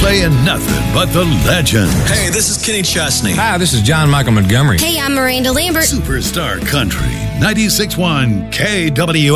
playing nothing but the legends. Hey, this is Kenny Chesney. Hi, this is John Michael Montgomery. Hey, I'm Miranda Lambert. Superstar Country, 96.1 KW.